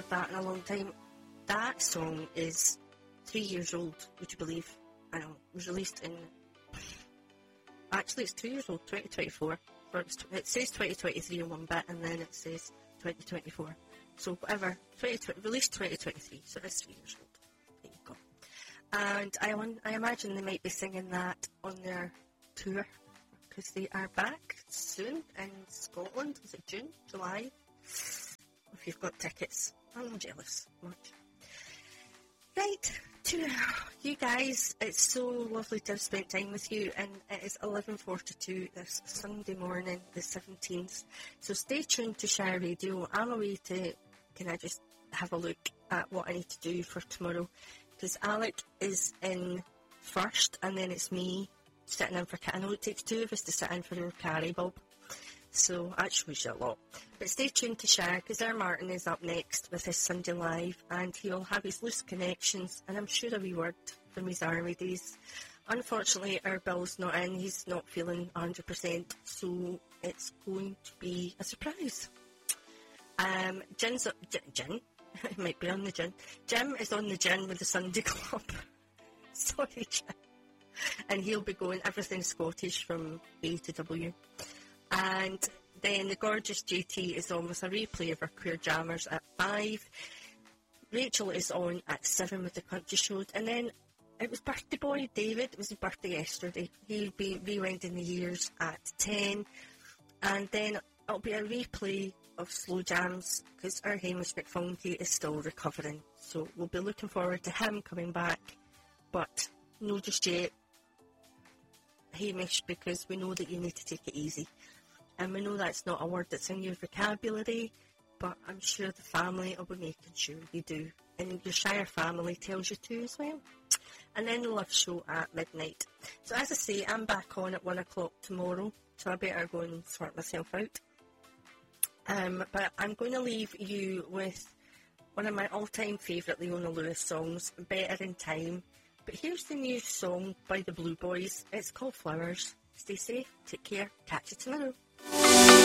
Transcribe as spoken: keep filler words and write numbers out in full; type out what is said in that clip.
heard that in a long time. That song is three years old, would you believe? I know, it was released in... Actually, it's two years old, twenty twenty-four. It says twenty twenty-three on one bit, and then it says twenty twenty-four. So whatever, twenty twenty, released twenty twenty-three, so it's three years old. There you go. And I, I imagine they might be singing that on their tour, because they are back soon in Scotland. Is it June? July? If you've got tickets. I'm jealous. Much. Right, to you guys, it's so lovely to have spent time with you, and it is eleven forty-two this Sunday morning, the seventeenth. So stay tuned to Share Radio. I'm away to, can I just have a look at what I need to do for tomorrow, because Alec is in first, and then it's me sitting in for, I know it takes two of us to sit in for the Carrie Bob. So that shows you a lot. But stay tuned to Share, because our Martin is up next with his Sunday Live, and he'll have his loose connections, and I'm sure a wee word from his army days. Unfortunately, our Bill's not in. He's not feeling one hundred percent, so it's going to be a surprise. Um, Jin's up, Jin, Jin? It might be on the gin. Jim is on the gin with the Sunday Club. Sorry, Jim. And he'll be going everything Scottish from A to W. And then the gorgeous J T is on with a replay of our Queer Jammers at five. Rachel is on at seven with the Country Show. And then it was birthday boy David. It was his birthday yesterday. He'll be rewinding the years at ten. And then it'll be a replay of Slow Jams, because our Hamish McFunky is still recovering. So we'll be looking forward to him coming back. But no just yet, Hamish, because we know that you need to take it easy. And we know that's not a word that's in your vocabulary, but I'm sure the family will be making sure you do. And your Shire family tells you to as well. And then the Love Show at midnight. So as I say, I'm back on at one o'clock tomorrow, so I better go and sort myself out. Um, but I'm going to leave you with one of my all-time favourite Leona Lewis songs, Better in Time. But here's the new song by the Blue Boys. It's called Flowers. Stay safe, take care, catch you tomorrow.